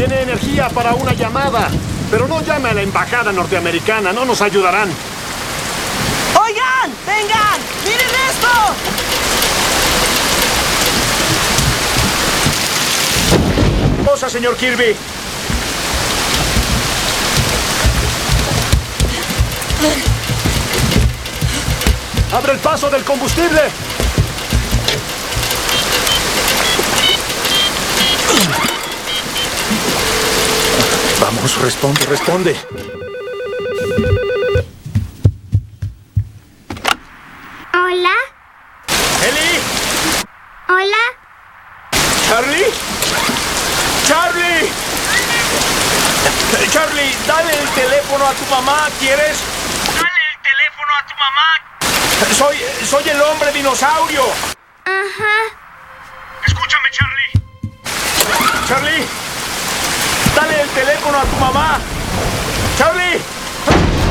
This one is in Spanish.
Tiene energía para una llamada. Pero no llame a la embajada norteamericana, no nos ayudarán. ¡Oigan! ¡Vengan! ¡Miren esto! ¡Cosa, señor Kirby! ¡Abre el paso del combustible! Vamos, responde, responde. Hola. ¡Ellie! Hola. ¿Charlie? ¡Charlie! Charlie, dale el teléfono a tu mamá, ¿quieres? ¡Dale el teléfono a tu mamá! Soy el hombre dinosaurio. Ajá. Escúchame, Charlie. Charlie, dale el teléfono a tu mamá. Charlie.